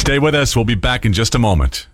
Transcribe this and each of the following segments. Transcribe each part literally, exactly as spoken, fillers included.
Stay with us. We'll be back in just a moment.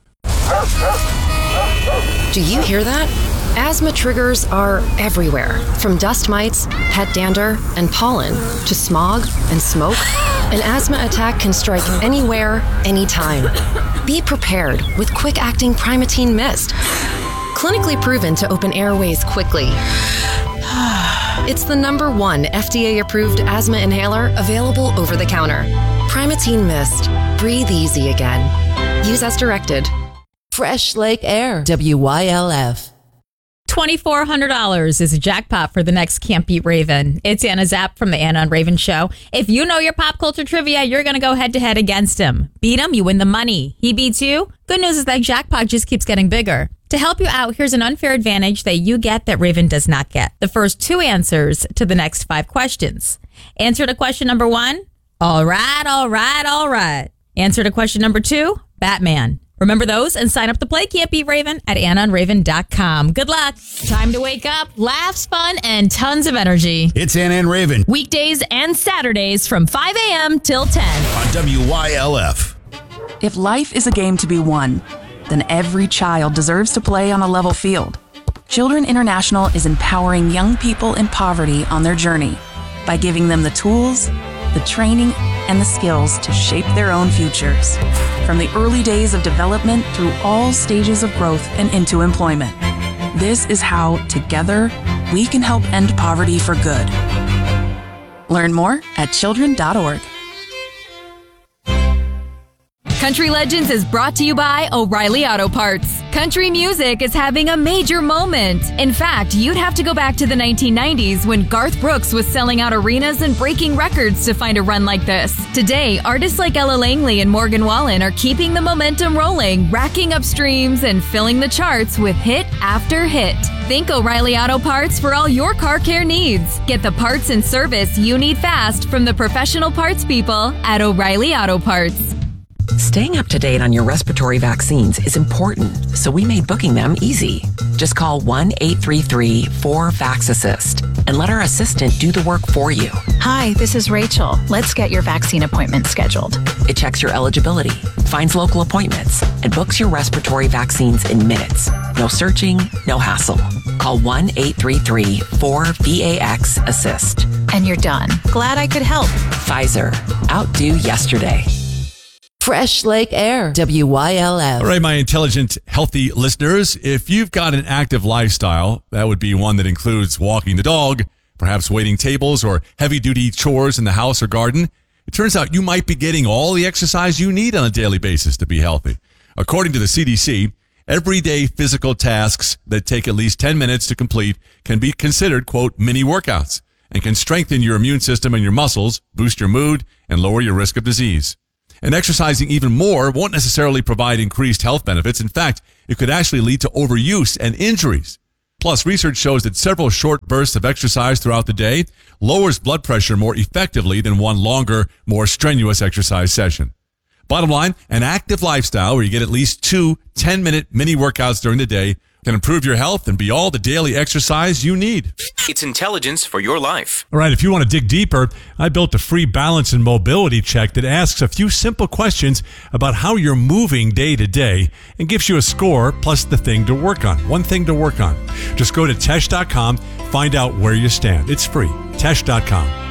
Do you hear that? Asthma triggers are everywhere, from dust mites, pet dander, and pollen, to smog and smoke. An asthma attack can strike anywhere, anytime. Be prepared with quick-acting Primatene Mist. Clinically proven to open airways quickly. It's the number one F D A-approved asthma inhaler available over the counter. Primatene Mist. Breathe easy again. Use as directed. Fresh Lake Air. W Y L F. twenty-four hundred dollars is a jackpot for the next Can't Beat Raven. It's Anna Zapp from the Anna and Raven Show. If you know your pop culture trivia, you're going to go head-to-head against him. Beat him, you win the money. He beats you? Good news is that jackpot just keeps getting bigger. To help you out, here's an unfair advantage that you get that Raven does not get. The first two answers to the next five questions. Answer to question number one, all right, all right, all right. Answer to question number two, Batman. Remember those and sign up to play Can't Beat Raven at anna and raven dot com. Good luck. Time to wake up, laughs, fun, and tons of energy. It's Anna and Raven. Weekdays and Saturdays from five a.m. till ten. On W Y L F. If life is a game to be won, then every child deserves to play on a level field. Children International is empowering young people in poverty on their journey by giving them the tools, the training, and the skills to shape their own futures. From the early days of development through all stages of growth and into employment. This is how, together, we can help end poverty for good. Learn more at children dot org. Country Legends is brought to you by O'Reilly Auto Parts. Country music is having a major moment. In fact, you'd have to go back to the nineteen nineties when Garth Brooks was selling out arenas and breaking records to find a run like this. Today, artists like Ella Langley and Morgan Wallen are keeping the momentum rolling, racking up streams, and filling the charts with hit after hit. Think O'Reilly Auto Parts for all your car care needs. Get the parts and service you need fast from the professional parts people at O'Reilly Auto Parts. Staying up to date on your respiratory vaccines is important, so we made booking them easy. Just call one eight three three four vax assist and let our assistant do the work for you. Hi, this is Rachel. Let's get your vaccine appointment scheduled. It checks your eligibility, finds local appointments, and books your respiratory vaccines in minutes. No searching, no hassle. Call one eight three three four vax assist. And you're done. Glad I could help. Pfizer. Outdo yesterday. Fresh Lake Air. W Y L F. All right, my intelligent, healthy listeners, if you've got an active lifestyle, that would be one that includes walking the dog, perhaps waiting tables or heavy-duty chores in the house or garden. It turns out you might be getting all the exercise you need on a daily basis to be healthy. According to the C D C, everyday physical tasks that take at least ten minutes to complete can be considered, quote, mini workouts and can strengthen your immune system and your muscles, boost your mood, and lower your risk of disease. And exercising even more won't necessarily provide increased health benefits. In fact, it could actually lead to overuse and injuries. Plus, research shows that several short bursts of exercise throughout the day lowers blood pressure more effectively than one longer, more strenuous exercise session. Bottom line, an active lifestyle where you get at least two ten-minute mini workouts during the day can improve your health and be all the daily exercise you need. It's intelligence for your life. All right, if you want to dig deeper, I built a free balance and mobility check that asks a few simple questions about how you're moving day to day and gives you a score plus the thing to work on. One thing to work on. Just go to tesh dot com, find out where you stand. It's free. tesh dot com.